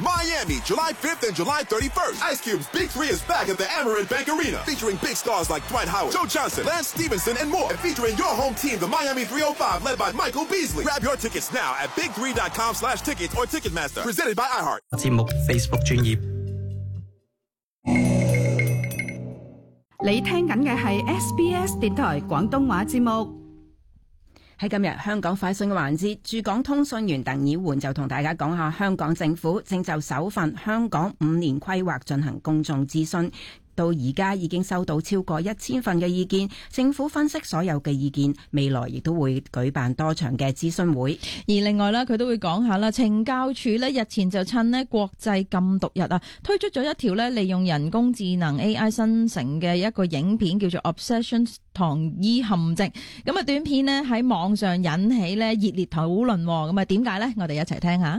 Miami, July 5th and July 31st. Ice Cube's Big 3 is back at the Amerant Bank Arena, featuring big stars like Dwight Howard, Joe Johnson, Lance Stevenson, and more. And featuring your home team, the Miami 305, led by Michael Beasley. Grab your tickets now at big3.com/tickets or Ticketmaster. Presented by iHeart. 節目 Facebook 專頁。 你聽緊嘅係 SBS 電台廣東話節目。 喺今日香港快訊嘅環節，駐港通訊員鄧以煥就同大家講下香港政府正就首份香港5年規劃進行公眾諮詢。到而家已經收到超過1000份嘅意見，政府分析所有嘅意見，未來亦都會舉辦多場嘅諮詢會。 而另外呢，佢都會講下啦，懲教署呢日前就趁呢國際禁毒日啊，推出咗一條呢利用人工智能 AI 生成嘅一個影片，叫做 Obsession 糖衣陷阱。咁啊，短片呢喺網上引起呢熱烈討論。咁啊，點解呢？我哋一齊聽下。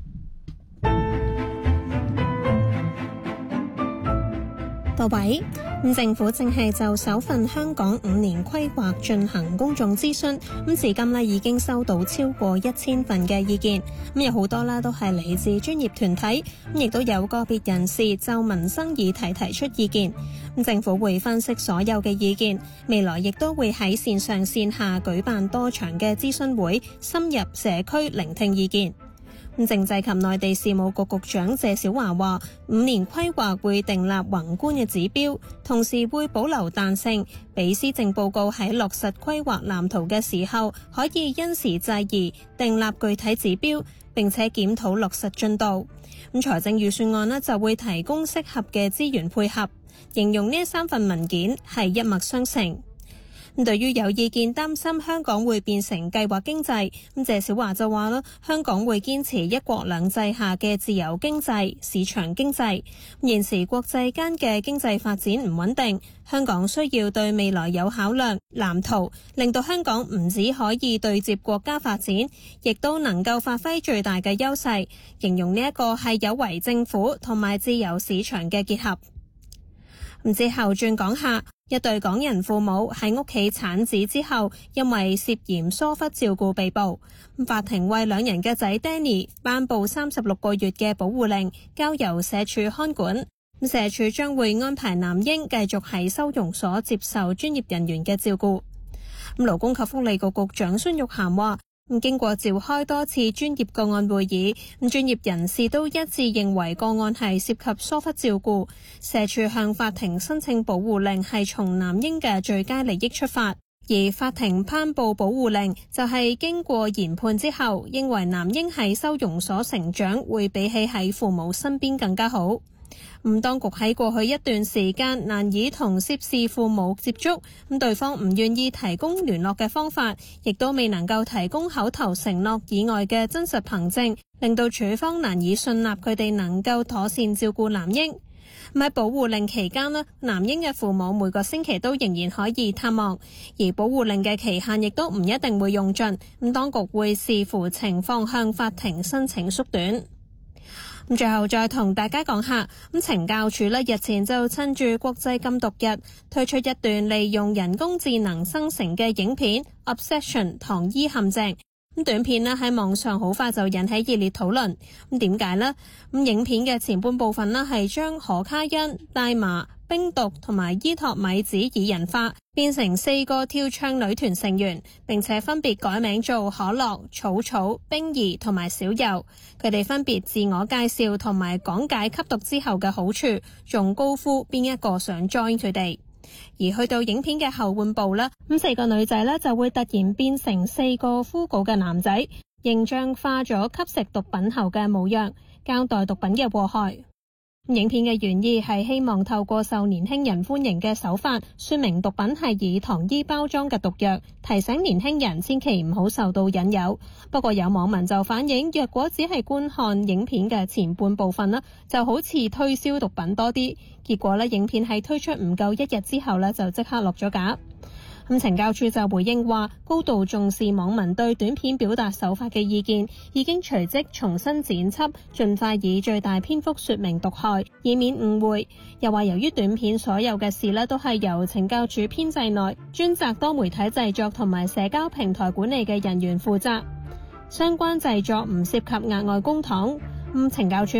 各位，政府正係就首份香港5年規劃進行公眾諮詢，至今呢已經收到超過1000份嘅意見，有好多啦都係嚟自專業團體，亦都有個別人士就民生議題提出意見。政府會分析所有嘅意見，未來亦都會喺線上線下舉辦多場嘅諮詢會，深入社區聆聽意見。政制及內地事務局局長謝小華話，5年規劃會訂立宏觀嘅指標，同時會保留彈性，俾施政報告喺落實規劃藍圖嘅時候，可以因時制宜訂立具體指標，並且檢討落實進度。財政預算案呢就會提供適合嘅資源配合，形容呢3份文件係一脈相承。對於有意見擔心香港會變成計劃經濟，謝小華就話啦，香港會堅持一國兩制下嘅自由經濟、市場經濟。現時國際間嘅經濟發展唔穩定，香港需要對未來有考量、藍圖，令到香港唔只可以對接國家發展，亦都能夠發揮最大嘅優勢。形容呢一個係有為政府同埋自由市場嘅結合。之後轉講下，一對港人父母喺屋企產子之後，因為涉嫌疏忽照顧被捕，法庭為兩人嘅仔 Danny 頒布36個月嘅保護令，交由社署看管。社署將會安排男嬰繼續喺收容所接受專業人員嘅照顧。勞工及福利局局長孫玉菡話，經過召開多次專業個案會議，專業人士都一致認為個案係涉及疏忽照顧。社署向法庭申請保護令係從男嬰嘅最佳利益出發，而法庭頒布保護令就係經過研判之後，認為男嬰喺收容所成長會比起喺父母身邊更加好。當局喺過去一段時間難以同涉事父母接觸，對方唔願意提供聯絡嘅方法，亦都未能夠提供口頭承諾以外嘅真實憑證，令到處方難以信納佢哋能夠妥善照顧男嬰。喺保護令期間呢，男嬰嘅父母每個星期都仍然可以探望，而保護令嘅期限亦都唔一定會用盡，當局會視乎情況向法庭申請縮短。最後再同大家講下，懲教署日前就趁住國際禁毒日，推出一段利用人工智能生成嘅影片 Obsession 糖衣陷阱。短片喺網上好快就引起熱烈討論。點解呢？影片嘅前半部分係將可卡因、大麻、冰毒同埋伊托米子擬人化，變成4個跳唱女團成員，並且分別改名做可樂、草草、冰兒同埋小柔。佢哋分別自我介紹同埋講解吸毒之後嘅好處，仲高呼邊一個想 join 佢哋。而去到影片嘅後半部呢，4個女仔就會突然變成4個枯槁嘅男仔，形象化咗吸食毒品後嘅模樣，交代毒品嘅禍害。影片嘅原意係希望透過受年輕人歡迎嘅手法，說明毒品係以糖衣包裝嘅毒藥，提醒年輕人千祈唔好受到引誘。不過有網民就反映，若果只係觀看影片嘅前半部分就好似推銷毒品多啲。結果影片喺推出唔夠1日之後就即刻落咗架。懲教署就回應話，高度重視網民對短片表達手法嘅意見，已經隨即重新剪輯，盡快以最大篇幅說明毒害，以免誤會。又話由於短片所有嘅事都係由懲教署編制內專責多媒體製作同埋社交平台管理嘅人員負責，相關製作唔涉及額外公帑。懲教署